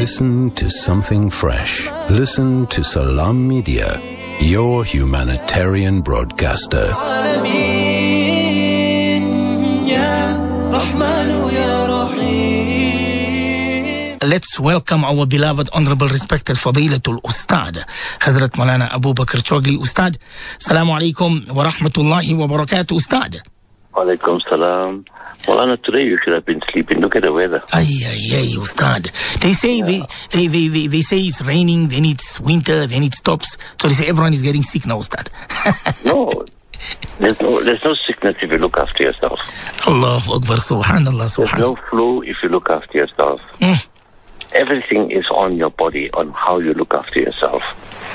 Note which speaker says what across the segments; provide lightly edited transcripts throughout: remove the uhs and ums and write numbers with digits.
Speaker 1: Listen to something fresh. Listen to Salam Media, your humanitarian broadcaster.
Speaker 2: Let's welcome our beloved, honorable, respected Fadilatul Ustad, Hazrat Maulana Abu Bakr Chogli. Ustad, Assalamu alaikum wa rahmatullahi wa barakatuh, Ustad.
Speaker 3: Walaikum salam. Maulana, today you should have been sleeping. Look at the weather.
Speaker 2: Ay, Ustad. They say they say it's raining, then it's winter, then it stops. So they say everyone is getting sick now, Ustad.
Speaker 3: No. There's no sickness if you look after yourself.
Speaker 2: Allahu Akbar, subhanallah, subhanallah.
Speaker 3: There's no flu if you look after yourself. Everything is on your body, on how you look after yourself.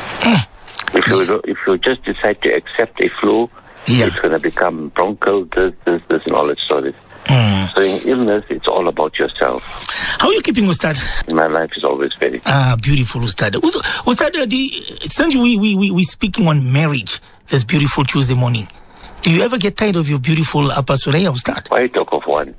Speaker 3: If you just decide to accept a flu, it's going to become bronchial, this, and all that stories. So in illness, it's all about yourself.
Speaker 2: How are you keeping, Ustad?
Speaker 3: My life is always very
Speaker 2: beautiful, Ustad. Ustad, since we speaking on marriage this beautiful Tuesday morning, do you ever get tired of your beautiful Appa Suraya, Ustad?
Speaker 3: Why talk of one?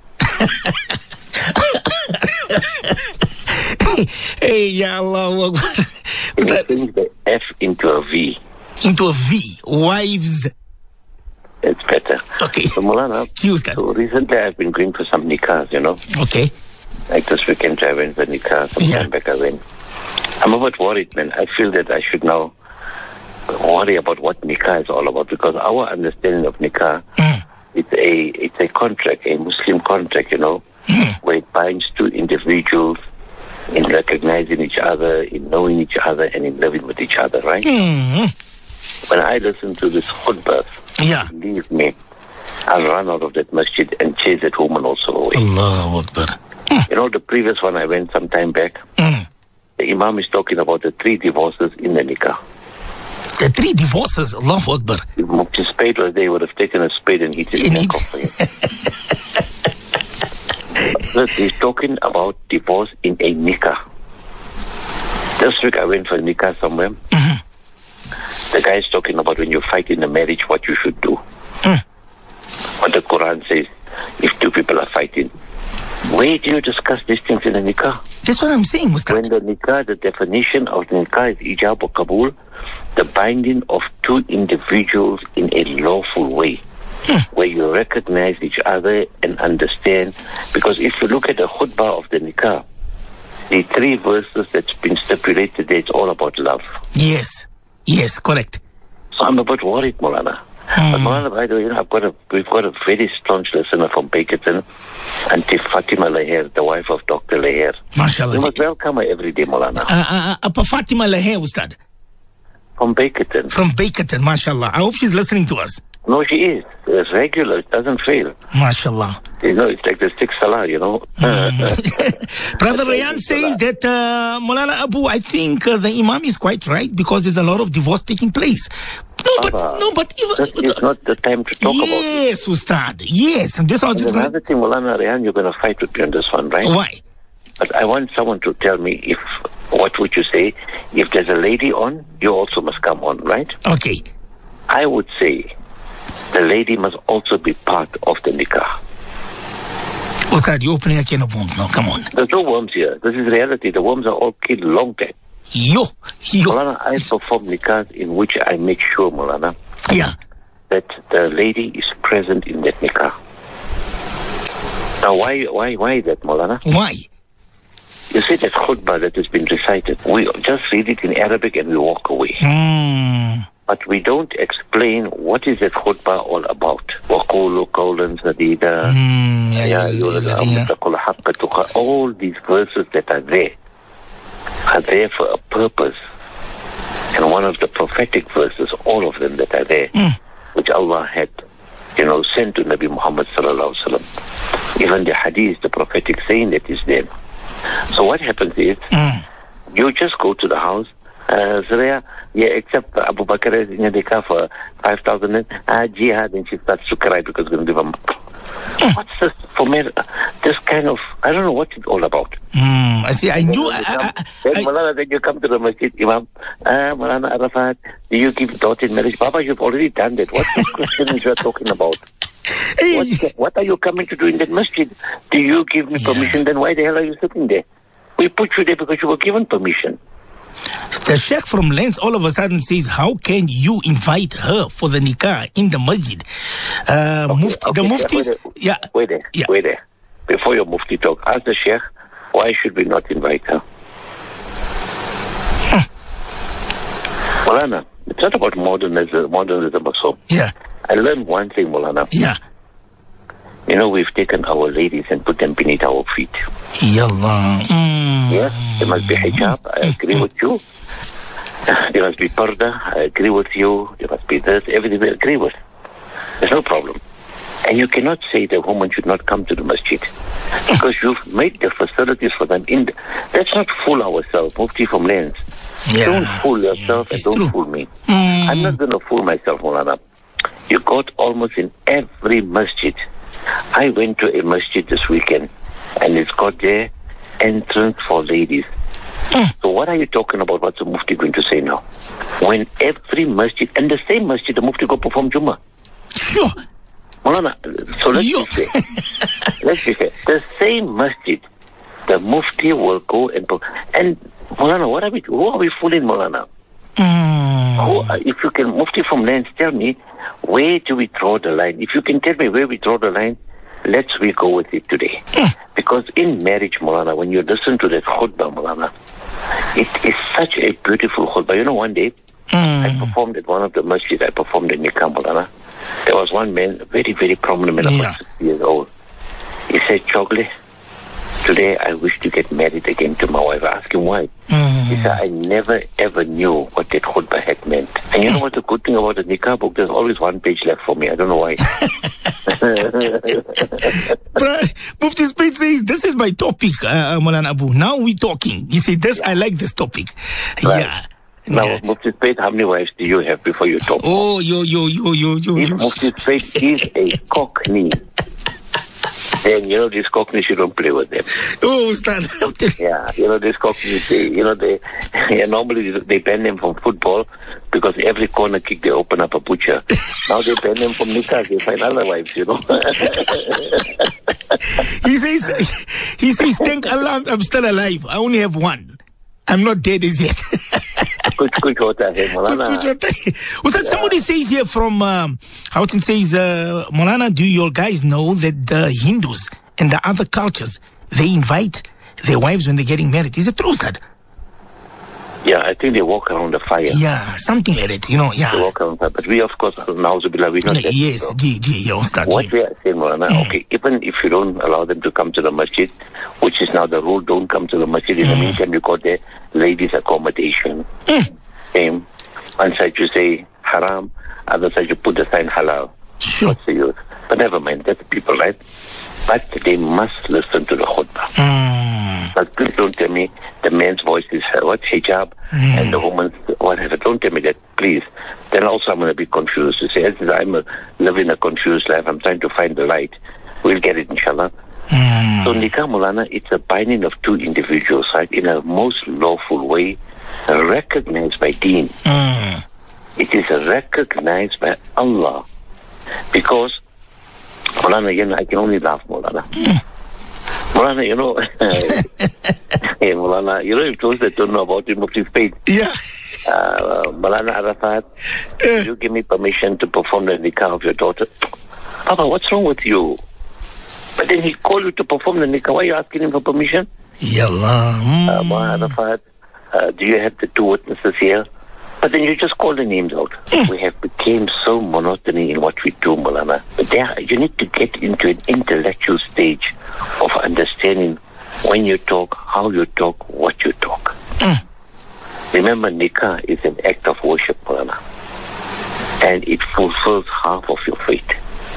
Speaker 2: Hey, Ya Allah.
Speaker 3: Change the F into a V.
Speaker 2: Into a V. Wives.
Speaker 3: It's better.
Speaker 2: Okay.
Speaker 3: So, Maulana, so recently I've been going for some nikahs, you know.
Speaker 2: Okay.
Speaker 3: Like this weekend I went for nikah, some time back I went. I'm a bit worried, man. I feel that I should now worry about what nikah is all about, because our understanding of nikah, it's a contract, a Muslim contract, you know, where it binds two individuals in recognizing each other, in knowing each other, and in living with each other, right? When I listen to this khutbah, believe me, I'll run out of that masjid and chase that woman also away.
Speaker 2: Allahu Akbar.
Speaker 3: You know, the previous one I went some time back, the Imam is talking about the 3 divorces in the nikah.
Speaker 2: The 3 divorces, Allahu Akbar.
Speaker 3: If his spade was there, he would have taken a spade and hit his neck off for him. Look, he's talking about divorce in a nikah. This week I went for a nikah somewhere. The guy is talking about when you fight in a marriage, what you should do. What the Quran says, if 2 people are fighting. Where do you discuss these things in the nikah?
Speaker 2: That's what I'm saying, Ustad.
Speaker 3: When the nikah, the definition of the nikah is ijab or kabul, the binding of 2 individuals in a lawful way. Where you recognize each other and understand. Because if you look at the khutbah of the nikah, the 3 verses that's been stipulated there, it's all about love.
Speaker 2: Yes, correct.
Speaker 3: So I'm a bit worried, Maulana. But Maulana, by the way, you know, we've got a very staunch listener from Bakerton, Auntie Fatima Laher, the wife of Dr. Laher.
Speaker 2: MashaAllah.
Speaker 3: You must welcome her every day, Maulana.
Speaker 2: Appa Fatima Laher, Ustad.
Speaker 3: From Bakerton.
Speaker 2: From Bakerton, MashaAllah. I hope she's listening to us.
Speaker 3: No, she is. It's regular. It doesn't fail.
Speaker 2: MashaAllah.
Speaker 3: You know, it's like the 6th Salah, you know.
Speaker 2: Brother Rayan says that, Maulana Abu, I think the Imam is quite right, because there's a lot of divorce taking place. But
Speaker 3: it's not the time to talk about it.
Speaker 2: Yes, Ustad. Yes. And this was just
Speaker 3: another thing, Maulana Rayan, you're going to fight with me on this one, right?
Speaker 2: Why?
Speaker 3: But I want someone to tell me what would you say? If there's a lady on, you also must come on, right?
Speaker 2: Okay.
Speaker 3: I would say the lady must also be part of the nikah.
Speaker 2: Ustad, you're opening a can of worms now. Come on.
Speaker 3: There's no worms here. This is reality. The worms are all killed long time.
Speaker 2: Yo.
Speaker 3: Maulana, I perform nikahs in which I make sure, Maulana, that the lady is present in that nikah. Now, why is that, Maulana?
Speaker 2: Why?
Speaker 3: You see that khutbah that has been recited. We just read it in Arabic and we walk away. But we don't explain what is that khutbah all about. وَقُولُوا قَوْلًا سَدِيدًا يَا أَيُّهَا الَّذِينَ اتَّقُوا الْحَقَّ تُقَاتِهِ. All these verses that are there for a purpose. And one of the prophetic verses, all of them that are there, which Allah had, sent to Nabi Muhammad sallallahu alaihi wasallam. Even the hadith, the prophetic saying that is there. So what happens is, you just go to the house, Suraya, except Abu Bakr is in the car for 5,000 jihad, and she starts to cry because it's going to give him. What's this for me? This kind of, I don't know what it's all about.
Speaker 2: I see. I knew.
Speaker 3: Maulana, then you come to the masjid, Imam. Maulana Arafat, do you give daughter in marriage? Baba, you've already done that. What questions you are talking about? What are you coming to do in that masjid? Do you give me permission? Then why the hell are you sitting there? We put you there because you were given permission.
Speaker 2: The sheikh from Lens all of a sudden says, how can you invite her for the nikah in the masjid? The muftis...
Speaker 3: Wait there. Before your mufti talk, ask the sheikh, why should we not invite her? Maulana, it's not about modernism or so.
Speaker 2: Yeah.
Speaker 3: I learned one thing, Maulana.
Speaker 2: Yeah.
Speaker 3: You know, we've taken our ladies and put them beneath our feet.
Speaker 2: Yallah.
Speaker 3: Yes, there must be hijab, I agree with you. There must be parda, I agree with you. There must be this, everything we agree with. There's no problem. And you cannot say the woman should not come to the masjid because you've made the facilities for them. Let's not fool ourselves, Mufti from Lens.
Speaker 2: Yeah.
Speaker 3: Don't fool yourself and don't fool me. I'm not going to fool myself, Maulana. You got almost in every masjid. I went to a masjid this weekend and it's got there entrance for ladies. So what are you talking about? What's the Mufti going to say now? When every masjid, and the same masjid, the Mufti go perform Jummah.
Speaker 2: Sure.
Speaker 3: Maulana, so let's be fair. The same masjid, the Mufti will go and Maulana, who are we fooling, Maulana? If you can, Mufti from Lens, tell me, where do we draw the line? If you can tell me where we draw the line, we go with it today. Because in marriage, Maulana, when you listen to that khutbah, Maulana, it is such a beautiful khutbah. You know, one day, I performed at one of the masjid, I performed in Nikah, Maulana. There was one man, a very, very prominent man, about 60 years old. He said, Chogle, today I wish to get married again to my wife. I asked him why. He said, I never ever knew what that khutbah had meant. And you know what the good thing about the nikah book? There's always one page left for me. I don't know why.
Speaker 2: Mufti Spade says, this is my topic, Maulana Abu. Now we're talking. He said, I like this topic. Right. Yeah.
Speaker 3: Now, Mufti Spade, how many wives do you have before you talk?
Speaker 2: Oh, yo.
Speaker 3: If Mufti Spade is a cockney, then, you know, these cockneys, you don't play with them.
Speaker 2: Oh, Ustad.
Speaker 3: Yeah, you know, these cockneys, normally they ban them from football because every corner kick they open up a butcher. Now they ban them from nikah, they find other wives, you know. He says, thank Allah, I'm still alive. I only have one. I'm not dead as yet.
Speaker 2: Somebody says here from Houghton says, Maulana, do your guys know that the Hindus and the other cultures, they invite their wives when they're getting married? Is it true, Ustad?
Speaker 3: Yeah, I think they walk around the fire.
Speaker 2: Yeah, something like that, you know, yeah.
Speaker 3: They walk around the fire. But we, of course, na'uzubillah, we don't.
Speaker 2: Yes, Ustad.
Speaker 3: What we are saying, Maulana, okay, even if you don't allow them to come to the masjid, which is now the rule, don't come to the masjid. In the meantime, you got the ladies' accommodation. Same. One side you say haram, other side you put the sign halal.
Speaker 2: Sure.
Speaker 3: What's the use? But never mind, that's the people, right? But they must listen to the khutbah. But please don't tell me the man's voice is hijab and the woman's whatever. Don't tell me that, please. Then also I'm going to be confused. You say, as I'm living a confused life, I'm trying to find the light. We'll get it, inshallah. So nikah, Maulana, it's a binding of two individuals, right? In a most lawful way, recognized by Deen. It is recognized by Allah. Because, Maulana, I can only laugh, Maulana. Maulana, you know, hey, Maulana, you know, if those that don't know about it, Mufti Spade.
Speaker 2: Yeah.
Speaker 3: Maulana Arafat, you give me permission to perform the nikah of your daughter. Papa, what's wrong with you? But then he called you to perform the nikah. Why are you asking him for permission?
Speaker 2: Yallah.
Speaker 3: Maulana Arafat, do you have the two witnesses here? But then you just call the names out. We have become so monotony in what we do, Maulana. But there, you need to get into an intellectual stage of understanding when you talk, how you talk, what you talk. Remember, nikah is an act of worship, Maulana. And it fulfills half of your faith.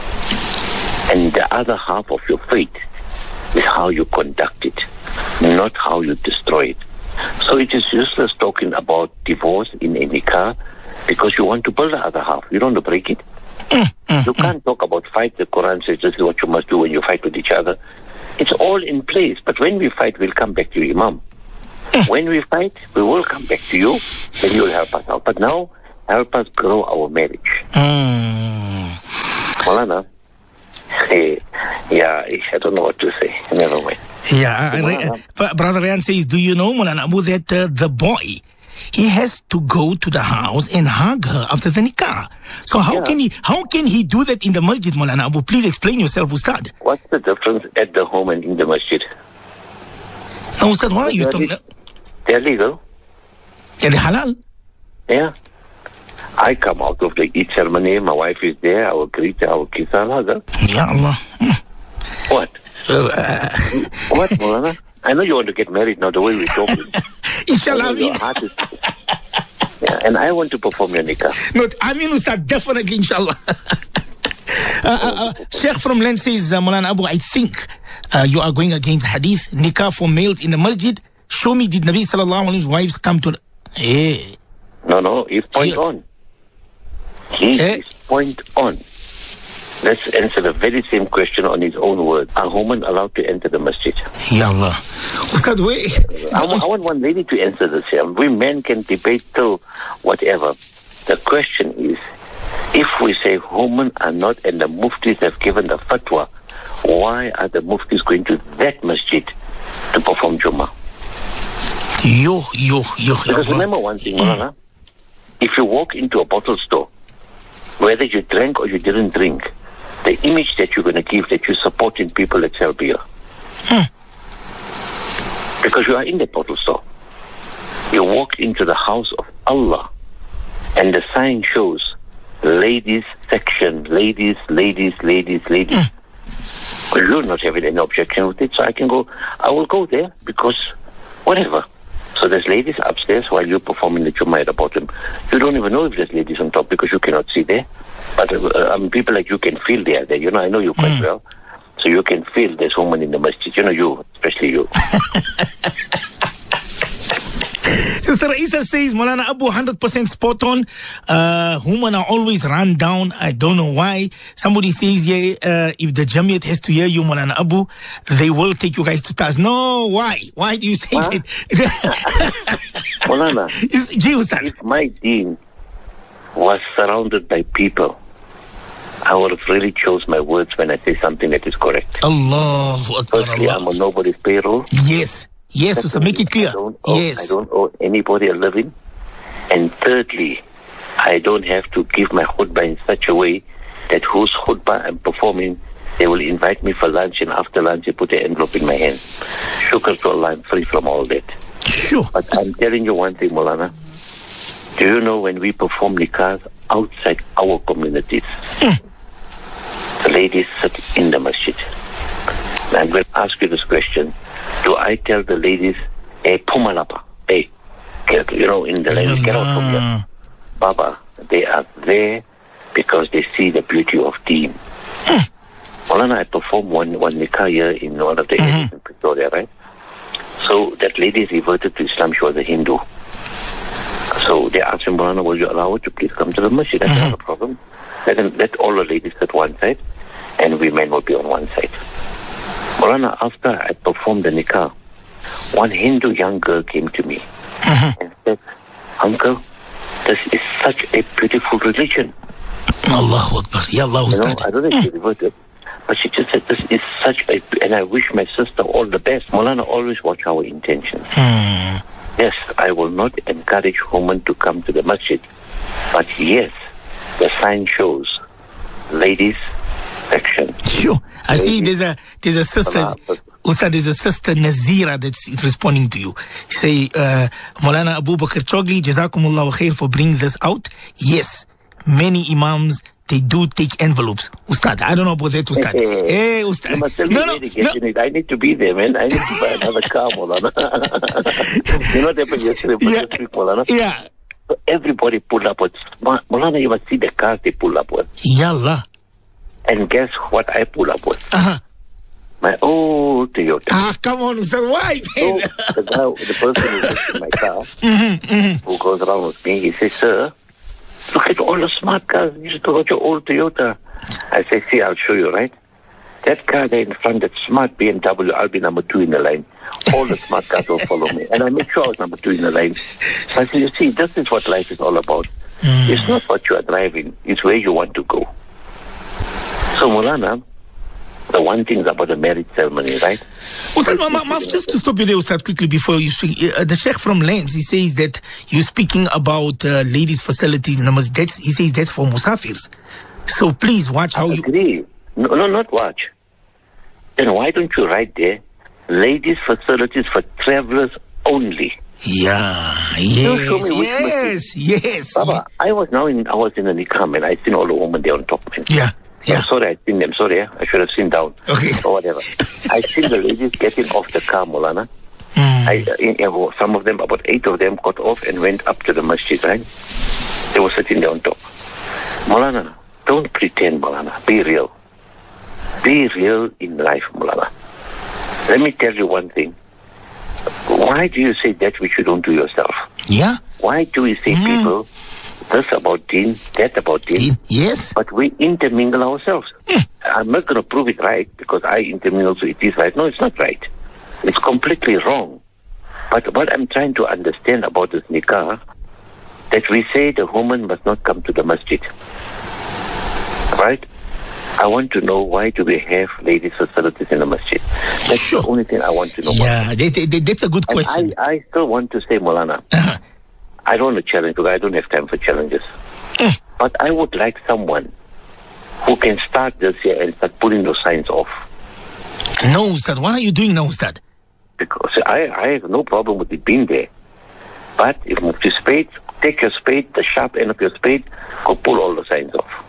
Speaker 3: And the other half of your faith is how you conduct it, not how you destroy it. So it is useless talking about divorce in a nikah because you want to build the other half. You don't want to break it. You can't talk about fight. The Quran says this is what you must do when you fight with each other. It's all in place. But when we fight, we'll come back to you, Imam. When we fight, we will come back to you. Then you'll help us out. But now, help us grow our marriage. Maulana, Yeah, I don't know what to say. Never mind.
Speaker 2: Yeah, Brother Ryan says, do you know, Maulana Abu, that the boy, he has to go to the house and hug her after the nikah. So how can he do that in the masjid, Maulana Abu? Please explain yourself, Ustad.
Speaker 3: What's the difference at the home and in the masjid?
Speaker 2: No, Ustad, what are you talking about?
Speaker 3: They're legal.
Speaker 2: Yeah, they're halal.
Speaker 3: Yeah. I come out of the Eid ceremony, my wife is there, I will greet her, I will kiss her, I'll hug her.
Speaker 2: Ya Allah.
Speaker 3: What? What, Maulana? I know you want to get married now, the way we're talking.
Speaker 2: Inshallah.
Speaker 3: Your heart is... Yeah, and I want to perform your nikah.
Speaker 2: No, I mean, Ustad, definitely, inshallah. Sheikh from Len says, Maulana Abu, I think you are going against hadith, nikah for males in the masjid. Show me, did Nabi sallallahu alaihi wasallam's wives come to... Hey.
Speaker 3: No, he's point on. He's point on. Let's answer the very same question on his own words. Are women allowed to enter the masjid?
Speaker 2: Ya Allah. Ustad, wait.
Speaker 3: I want one lady to answer this here. We men can debate till whatever. The question is, if we say women are not and the muftis have given the fatwa, why are the muftis going to that masjid to perform Jummah? Because remember one thing, Maulana. If you walk into a bottle store, whether you drank or you didn't drink, the image that you're going to give that you're supporting people that sell beer. Because you are in the bottle store. You walk into the house of Allah and the sign shows ladies section, ladies. Well, you're not having any objection with it, so I will go there because whatever. So there's ladies upstairs while you're performing the Jummah at the bottom. You don't even know if there's ladies on top because you cannot see there. But people like you can feel they are there. You know, I know you quite well. So you can feel there's women in the masjid. You know, you, especially you.
Speaker 2: Sister Isa says, Maulana Abu, 100% spot on. Women are always run down. I don't know why. Somebody says, if the Jamiat has to hear you, Maulana Abu, they will take you guys to task. No, why? Why do you say that?
Speaker 3: Maulana, if my deen was surrounded by people, I would have really chose my words when I say something that is correct.
Speaker 2: Allahu Akbar.
Speaker 3: Firstly, I'm on nobody's payroll.
Speaker 2: Yes, so make it clear.
Speaker 3: I don't owe anybody a living. And thirdly, I don't have to give my khutbah in such a way that whose khutbah I'm performing, they will invite me for lunch, and after lunch they put an envelope in my hand. Shukr to Allah, I'm free from all that.
Speaker 2: Sure.
Speaker 3: But I'm telling you one thing, Maulana. Do you know when we perform nikahs outside our communities, the ladies sit in the masjid. I'm going to ask you this question. Do I tell the ladies, hey, pumalapa, hey, you know, in the language, get out from here. Baba, they are there because they see the beauty of deen. Maulana, I performed one nikah here in one of the areas in Pretoria, right? So that lady reverted to Islam. She was a Hindu. So they asked him, Maulana, will you allow her to please come to the masjid? I said, not a problem. Let all the ladies at one side, and we men will be on one side. Maulana, after I performed the nikah, one Hindu young girl came to me and said, Uncle, this is such a beautiful religion.
Speaker 2: Allahu Akbar. Ya Allah,
Speaker 3: I don't know if she reverted, but she just said, this is such a, and I wish my sister all the best. Maulana, always watch our intentions. Yes, I will not encourage women to come to the masjid, but yes, the sign shows ladies section.
Speaker 2: Sure. I see there's a sister, Ustad, there's a sister Nazira that's responding to you. Say, Maulana Abu Bakr Chogli, Jazakumullah khair for bringing this out. Yes, many imams, they do take envelopes. Ustad, I don't know about that, Ustad. Hey, Ustad.
Speaker 3: You must tell me I need to be there, man. I need to buy another car, Maulana. You know what happened yesterday, Maulana?
Speaker 2: Yeah.
Speaker 3: So everybody pulled up with, Maulana, you must see the cars they pull up with.
Speaker 2: Yallah.
Speaker 3: And guess what I pull up with? My old Toyota.
Speaker 2: Come on, Ustad, why?
Speaker 3: So the person who lives in my car, who goes around with me, he says, sir, look at all the smart cars. You just got your old Toyota. I say, see, I'll show you, right? That car there in front, that smart BMW, I'll be number 2 in the line. All the smart cars will follow me. And I make sure I was number 2 in the line. I say, you see, this is what life is all about. It's not what you are driving. It's where you want to go. So, Maulana, The one thing is about the marriage ceremony, right?
Speaker 2: Ustad, just to stop you there, Ustad, quickly before you speak. The Sheikh from Lens, he says that you're speaking about ladies' facilities. He says that's for musafirs. So please watch how you...
Speaker 3: Agree. No, not watch. Then why don't you write there, ladies' facilities for travelers only?
Speaker 2: Yeah, yes.
Speaker 3: Baba, I was in a nikah, and I seen all the women there on top, man.
Speaker 2: Yeah.
Speaker 3: I'm sorry, I seen them. Sorry, I should have seen down.
Speaker 2: Okay.
Speaker 3: Or whatever. I seen the ladies getting off the car, Molana. Some of them, about 8 of them, got off and went up to the masjid, right? They were sitting there on top. Molana, don't pretend, Molana. Be real. Be real in life, Molana. Let me tell you one thing. Why do you say that which you don't do yourself?
Speaker 2: Yeah.
Speaker 3: Why do we say people this about deen, that about deen?
Speaker 2: Yes.
Speaker 3: But we intermingle ourselves. I'm not going to prove it right because I intermingle, so it is right. No, it's not right. It's completely wrong. But what I'm trying to understand about this nikah, that we say the woman must not come to the masjid. Right? I want to know, why do we have ladies' facilities in the masjid? That's the only thing I want to know.
Speaker 2: Yeah, that's a good question.
Speaker 3: I still want to say, Molana, I don't want to challenge because I don't have time for challenges. But I would like someone who can start this year and start pulling those signs off.
Speaker 2: No, Ustad. What are you doing now, Ustad?
Speaker 3: Because I have no problem with it being there. But if Mufti Spade, take your spade, the sharp end of your spade, go pull all the signs off.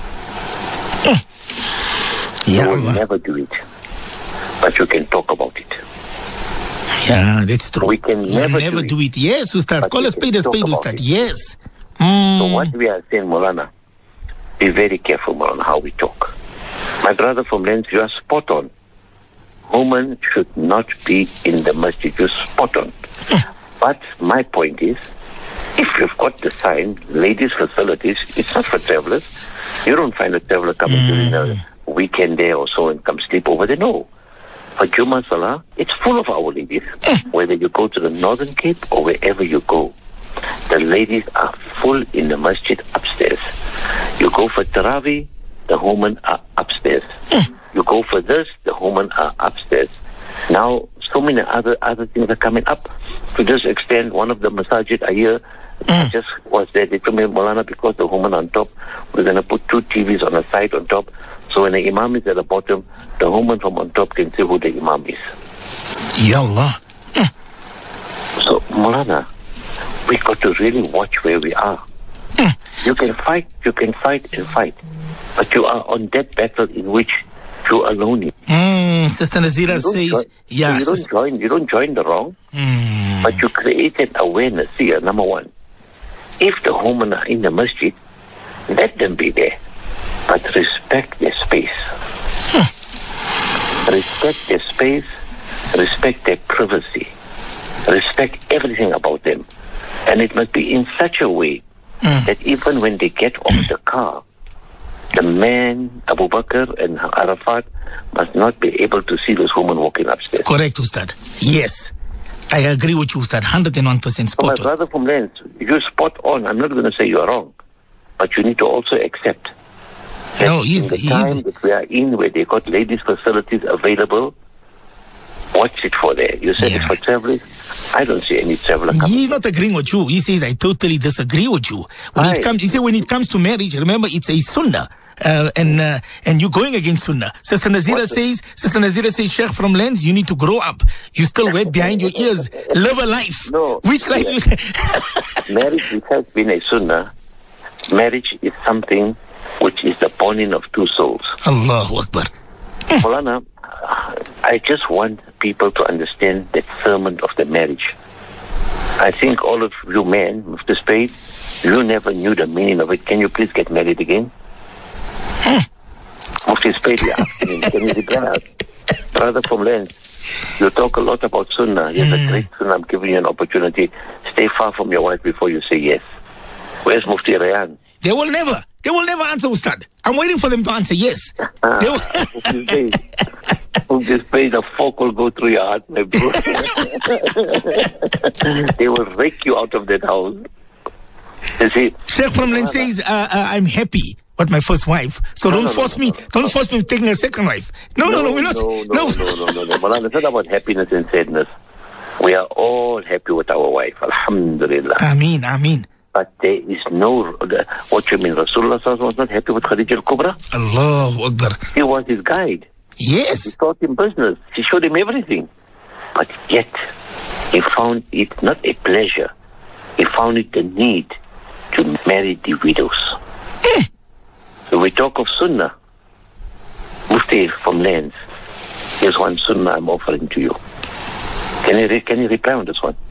Speaker 3: You will never do it. But you can talk about it.
Speaker 2: Yeah, that's true.
Speaker 3: We can never
Speaker 2: do it. Yes, Ustad. Call a spade, Ustad. Yes.
Speaker 3: So what we are saying, Molana, be very careful, Molana, how we talk. My brother from Lens, you are spot on. Women should not be in the masjid. You're spot on. But my point is, if you've got the sign, ladies' facilities, it's not for travelers. You don't find a traveler coming during the weekend there or so and come sleep over there. No. For Jummah Salah, it's full of our ladies. Whether you go to the Northern Cape or wherever you go, the ladies are full in the masjid upstairs. You go for Tarawih, the women are upstairs. You go for this, the women are upstairs. Now, so many other things are coming up. To this extent, one of the masajid I hear, I just was there. They told me, Molana, because the woman on top, we're going to put 2 TVs on the side on top. So when the imam is at the bottom, the woman from on top can see who the imam is.
Speaker 2: Ya Allah.
Speaker 3: So, Molana, we got to really watch where we are. You can fight and fight. But you are on that battle in which you are lonely.
Speaker 2: Sister Nazira says,
Speaker 3: you don't join the wrong, but you create an awareness here, number one. If the women are in the masjid, let them be there, but respect their space. Respect their space, respect their privacy, respect everything about them. And it must be in such a way that even when they get off the car, the man, Abu Bakr and Arafat, must not be able to see this woman walking upstairs.
Speaker 2: Correct, Ustad. Yes. I agree with you, Ustad. 101% spot on.
Speaker 3: My brother from Lens, you're spot on. I'm not going to say you're wrong. But you need to also accept that time that we are in, where they got ladies' facilities available, watch it for there. You said it's for travelers. I don't see any traveler coming.
Speaker 2: He's not agreeing with you. He says, I totally disagree with you. When it comes to marriage, remember, it's a sunnah. And you're going against sunnah. Sister Nazira says, Sheikh from Lens, you need to grow up. You still wet behind your ears. Live a life.
Speaker 3: No.
Speaker 2: Which life you
Speaker 3: Marriage, it has been a sunnah. Marriage is something which is the bonding of 2 souls.
Speaker 2: Allahu Akbar.
Speaker 3: Molana, I just want people to understand the sermon of the marriage. I think all of you men, Mufti Spade, you never knew the meaning of it. Can you please get married again? Mufti Spade, can you reply us? Brother from Lens, you talk a lot about sunnah. Here's a great sunnah. I'm giving you an opportunity. Stay far from your wife before you say yes. Where's Mufti Rayan?
Speaker 2: They will never answer, Ustad. I'm waiting for them to answer yes.
Speaker 3: Mufti Spade, the fork will go through your heart, my bro. They will rake you out of that house. You see,
Speaker 2: Sheikh from Lens says, I'm happy what my first wife. So don't force me to taking a second wife. No, we're not.
Speaker 3: No. Malana, it's not about happiness and sadness. We are all happy with our wife. Alhamdulillah.
Speaker 2: Ameen.
Speaker 3: But there is no, what you mean, Rasulullah was not happy with Khadija al-Kubra?
Speaker 2: Allahu Akbar.
Speaker 3: She was his guide.
Speaker 2: Yes.
Speaker 3: She taught him business. She showed him everything. But yet, he found it not a pleasure. He found it the need to marry the widows. So we talk of Sunnah. Mufti from Lands. Here's one Sunnah I'm offering to you. Can you reply on this one?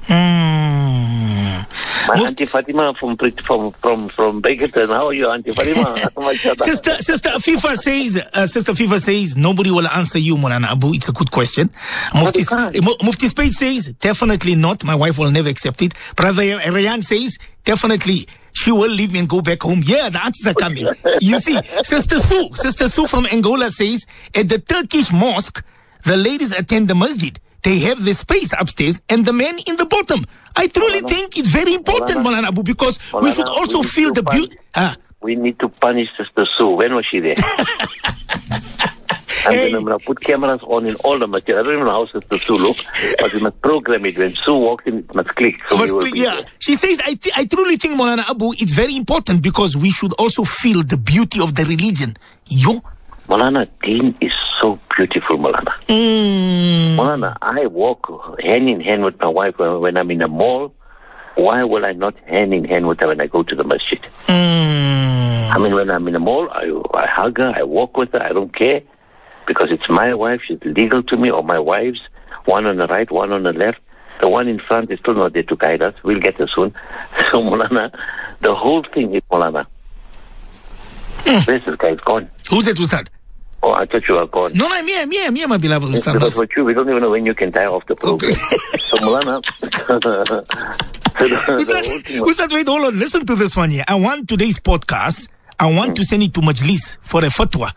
Speaker 3: My Auntie Fatima from Bakerton. How are you, Auntie Fatima?
Speaker 2: Sister Fifa says nobody will answer you, Maulana Abu. It's a good question. Mufti Spade says definitely not. My wife will never accept it. Brother Rayan says definitely she will leave me and go back home. Yeah, the answers are coming. You see, Sister Sue from Angola says at the Turkish mosque, the ladies attend the masjid. They have the space upstairs and the men in the bottom. I truly think it's very important, Maulana Abu, because we should also feel the beauty.
Speaker 3: We need to punish Sister Sue. When was she there? I'm going to put cameras on in all the masjid. I don't even know how Sister Sue looks, but we must program it. When Sue walks in, it must click.
Speaker 2: She says, I truly think, Maulana Abu, it's very important because we should also feel the beauty of the religion.
Speaker 3: Maulana, deen is so beautiful, Maulana. Maulana, I walk hand in hand with my wife when I'm in a mall. Why will I not hand in hand with her when I go to the masjid? I mean, when I'm in a mall, I hug her, I walk with her, I don't care. Because it's my wife, she's legal to me, or my wives, one on the right, one on the left. The one in front is still not there to guide us. We'll get her soon. So, Maulana, the whole thing is, Maulana, where's this guy? He's gone.
Speaker 2: Who's that, Ustad?
Speaker 3: Oh, I thought you were gone.
Speaker 2: No, I'm here, my beloved Ustad.
Speaker 3: Because for you, we don't even know when you can die off the program. Okay. So, Maulana...
Speaker 2: Ustad, wait, hold on. Listen to this one here. I want today's podcast, I want to send it to Majlis for a fatwa.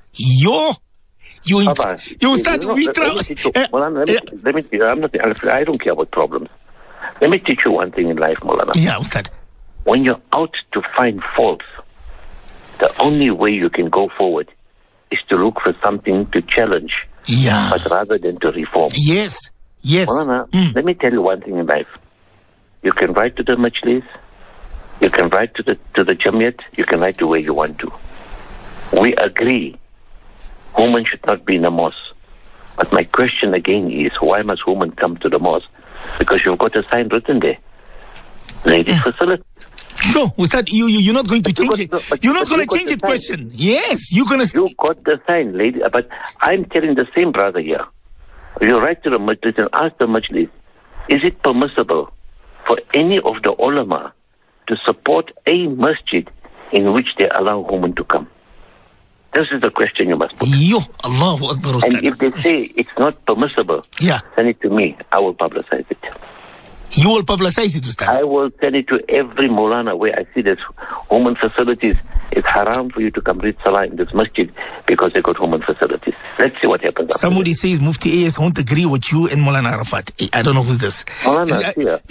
Speaker 3: I don't care about problems. Let me teach you one thing in life, Maulana.
Speaker 2: Yeah, Ustad.
Speaker 3: When you're out to find faults, the only way you can go forward is to look for something to challenge, but rather than to reform.
Speaker 2: Yes.
Speaker 3: Maulana, let me tell you one thing in life. You can write to the Majlis, you can write to the Jamiat, you can write to where you want to. We agree, women should not be in the mosque. But my question again is, why must women come to the mosque? Because you've got a sign written there. Ladies facility.
Speaker 2: No, Ustad, you're not going to change it. You're not going to change it, question. Yes, you're going to...
Speaker 3: You got the sign, lady. But I'm telling the same brother here. You write to the Majlis and ask the Majlis, is it permissible for any of the ulama to support a masjid in which they allow women to come? This is the question you must put.
Speaker 2: Allahu Akbar, Ustad.
Speaker 3: And if they say it's not permissible, send it to me. I will publicize it.
Speaker 2: You will publicize it, Ustad?
Speaker 3: I will send it to every Maulana where I see there's women facilities. It's haram for you to come read Salah in this masjid because they got women facilities. Let's see what happens.
Speaker 2: Somebody says Mufti AS won't agree with you and Maulana Arafat. I don't know who's this.
Speaker 3: Maulana,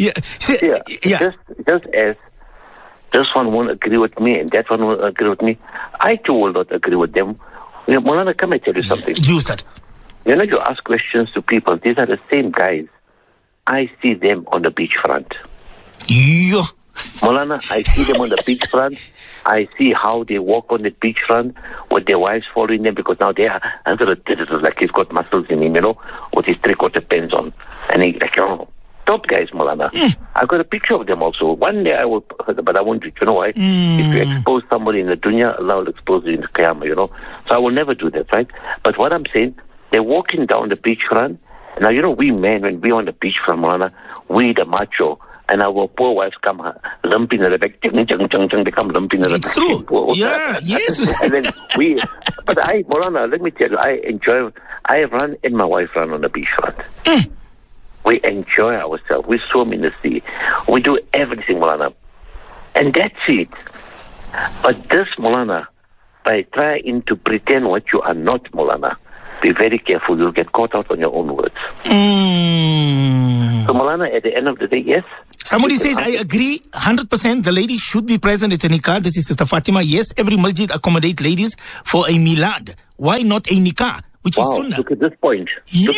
Speaker 3: just as this one won't agree with me and that one won't agree with me, I too will not agree with them. Maulana, come and tell you something.
Speaker 2: You, Ustad.
Speaker 3: You know, you ask questions to people. These are the same guys. I see them on the beachfront. Maulana, I see them on the beachfront. I see how they walk on the beachfront with their wives following them because now they are like he's got muscles in him, with his 3/4 pants on. And he top guys, Maulana. I've got a picture of them also. One day I will, but I won't do it. You know why? If you expose somebody in the dunya, Allah will expose you in the Qiyamah, So I will never do that, right? But what I'm saying, they're walking down the beachfront. Now, we men, when we're on the beach from Maulana, we the macho, and our poor wives come lumping in the back, they come lumping in the back.
Speaker 2: It's true. Yes.
Speaker 3: And then but Maulana, let me tell you, I run and my wife run on the beachfront. We enjoy ourselves. We swim in the sea. We do everything, Maulana. And that's it. But this, Maulana, by trying to pretend what you are not, Maulana, be very careful. You'll get caught out on your own words. So, Maulana, at the end of the day, yes,
Speaker 2: Somebody says, I agree 100%. The ladies should be present at a nikah. This is Sister Fatima. Yes, every masjid accommodate ladies for a milad. Why not a nikah? Which is sunnah.
Speaker 3: Look at this point.
Speaker 2: Yo.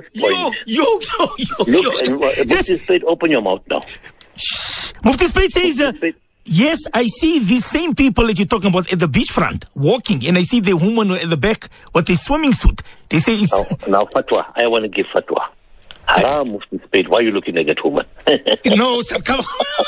Speaker 3: Mufti Spade, open your mouth now.
Speaker 2: Mufti Spade says, yes, I see these same people that you're talking about at the beachfront walking, and I see the woman at the back with a swimming suit. They say it's...
Speaker 3: Now, fatwa. I want to give fatwa. Haram, Mufti Spade. Why are you looking at that woman?
Speaker 2: No, sir, come on.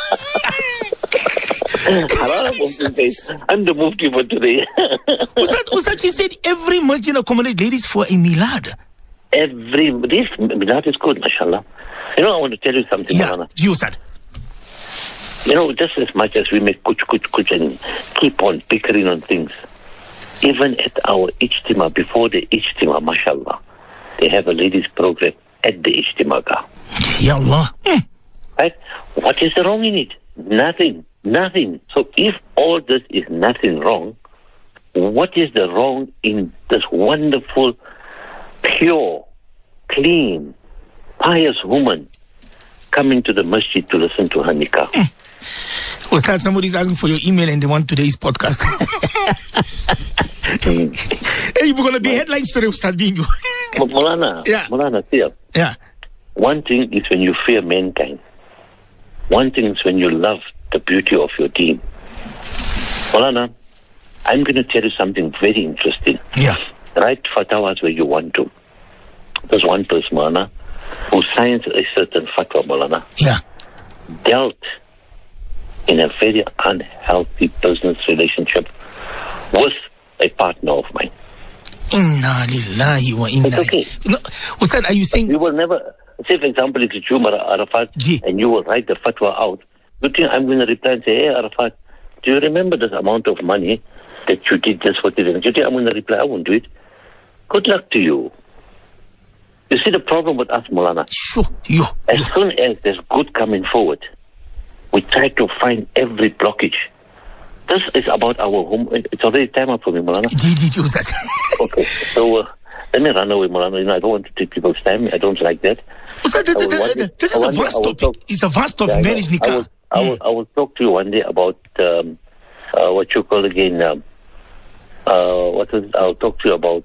Speaker 3: Haram, Mufti Spade. I'm the Mufti for today.
Speaker 2: Ustad, she said every masjid accommodate ladies for a milad.
Speaker 3: This milad is good, mashallah. You know, I want to tell you something,
Speaker 2: Malana. You said.
Speaker 3: You know, just as much as we make kuch and keep on bickering on things, even at our ijtima, before the ijtima, mashallah, they have a ladies program at the ijtima.
Speaker 2: Ya Allah.
Speaker 3: Right? What is wrong in it? Nothing. So if all this is nothing wrong, what is the wrong in this wonderful, pure, clean, pious woman coming to the masjid to listen to her nikah?
Speaker 2: Ustad, somebody's asking for your email and they want today's podcast. Hey, you're going to be headlines today, Ustad, being you.
Speaker 3: Maulana, Maulana, see.
Speaker 2: Yeah.
Speaker 3: One thing is when you fear mankind. One thing is when you love the beauty of your deen. Maulana, I'm going to tell you something very interesting.
Speaker 2: Yeah.
Speaker 3: Write fatwas where you want to. There's one person, Maulana, who signs a certain fatwa, Maulana.
Speaker 2: Yeah.
Speaker 3: Dealt in a very unhealthy business relationship with a partner of mine.
Speaker 2: Inna lillahi wa inna.
Speaker 3: It's okay.
Speaker 2: No, Ustad, are you saying...
Speaker 3: You will never... Say, for example, it's Umar Arafat, and you will write the fatwa out. You think I'm going to reply and say, hey, Arafat, do you remember this amount of money that you did just for this? Do you think I'm going to reply? I won't do it. Good luck to you. You see the problem with us, Maulana?
Speaker 2: Sure.
Speaker 3: As soon as there's good coming forward, we try to find every blockage. This is about our home. It's already time up for me, Maulana. Okay, so let me run away, Maulana. You know, I don't want to take people's time. I don't like that.
Speaker 2: This is a vast topic. It's a vast topic. Marriage nikah.
Speaker 3: I will talk to you one day about what you call again. I'll talk to you about.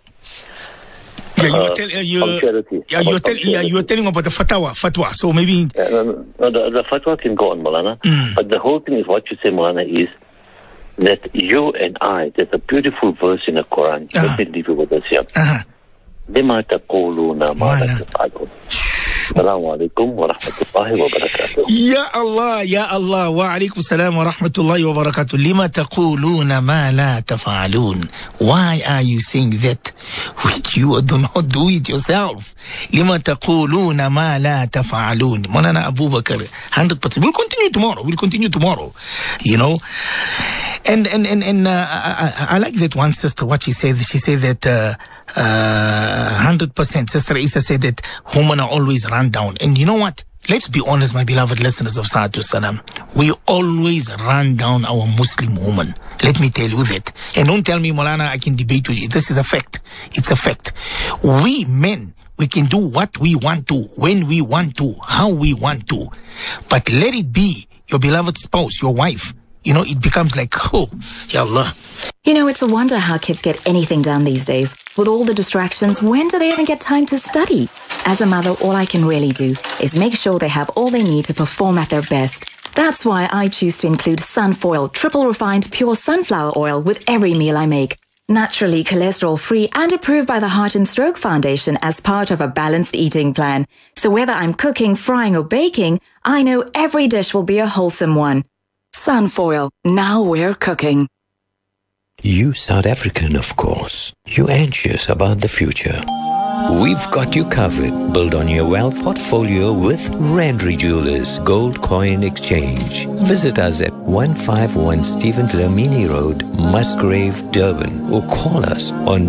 Speaker 2: You're telling about the fatwa. So maybe
Speaker 3: the fatwa can go on, Maulana. But the whole thing is what you say, Maulana, is that you and I. There's a beautiful verse in the Quran. Let me leave you with this here. لما تقولون ما لا تفعلون. السلام عليكم ورحمة الله وبركاته.
Speaker 2: يا الله وعليكم السلام ورحمة الله وبركاته. لما تقولون ما لا تفعلون. Why are you saying that which you do not do it yourself? لما تقولون ما لا تفعلون. Maulana Abu Bakr, 100%. We'll continue tomorrow. You know. And I like that one sister, what she said. She said that 100%. Sister Isa said that women are always run down. And you know what? Let's be honest, my beloved listeners of Salatu Salam. We always run down our Muslim woman. Let me tell you that. And don't tell me, Maulana, I can debate with you. This is a fact. It's a fact. We men, we can do what we want to, when we want to, how we want to. But let it be your beloved spouse, your wife. You know, it becomes like, oh, ya Allah.
Speaker 4: You know, it's a wonder how kids get anything done these days. With all the distractions, when do they even get time to study? As a mother, all I can really do is make sure they have all they need to perform at their best. That's why I choose to include Sunfoil triple refined pure sunflower oil with every meal I make. Naturally cholesterol-free and approved by the Heart and Stroke Foundation as part of a balanced eating plan. So whether I'm cooking, frying or baking, I know every dish will be a wholesome one. Sunfoil, now we're cooking.
Speaker 5: You South African, of course. You anxious about the future. We've got you covered. Build on your wealth portfolio with Randry Jewelers Gold Coin Exchange. Visit us at 151 Stephen Dlamini Road, Musgrave, Durban, or call us on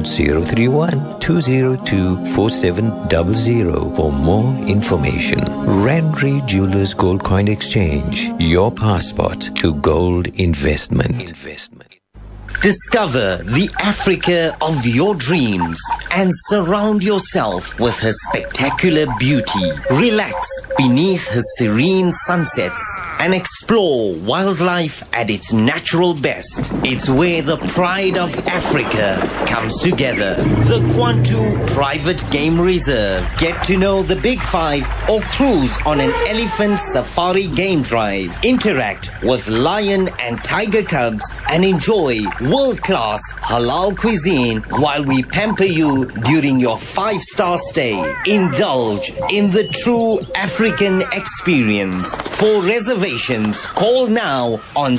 Speaker 5: 031-202-4700 for more information. Randry Jewelers Gold Coin Exchange, your passport to gold investment.
Speaker 6: Discover the Africa of your dreams and surround yourself with her spectacular beauty. Relax beneath her serene sunsets and explore wildlife at its natural best. It's where the pride of Africa comes together. The Kwantu Private Game Reserve. Get to know the Big Five or cruise on an elephant safari game drive. Interact with lion and tiger cubs and enjoy world-class halal cuisine while we pamper you during your 5-star stay. Indulge in the true African experience. For reservations, call now on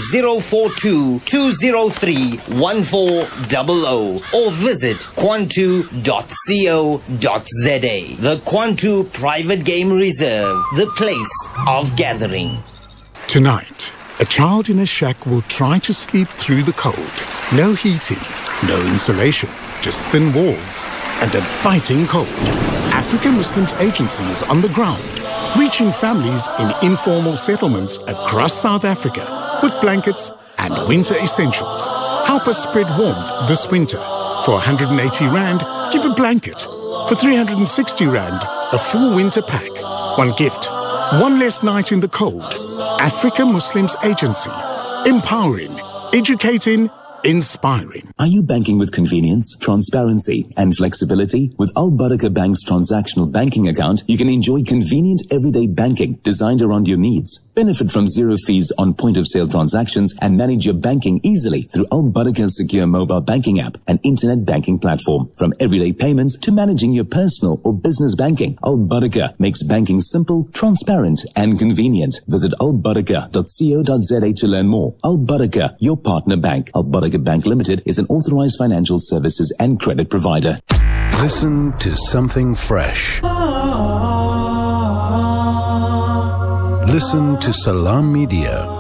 Speaker 6: 042-203-1400 or visit kwantu.co.za. The Kwantu Private Game Reserve, the place of gathering.
Speaker 7: Tonight, a child in a shack will try to sleep through the cold. No heating, no insulation, just thin walls and a biting cold. African Muslims Agency is on the ground, reaching families in informal settlements across South Africa with blankets and winter essentials. Help us spread warmth this winter. For 180 Rand, give a blanket. For 360 Rand, a full winter pack. One gift, one less night in the cold. African Muslims Agency. Empowering, educating, inspiring.
Speaker 8: Are you banking with convenience, transparency, and flexibility? With Al Barakah Bank's transactional banking account, you can enjoy convenient everyday banking designed around your needs. Benefit from zero fees on point-of-sale transactions and manage your banking easily through Al Barakah's secure mobile banking app and internet banking platform. From everyday payments to managing your personal or business banking, Al Barakah makes banking simple, transparent, and convenient. Visit albarakah.co.za to learn more. Al Barakah, your partner bank. Al Barakah Bank Limited is an authorized financial services and credit provider.
Speaker 1: Listen to something fresh. Listen to Salam Media.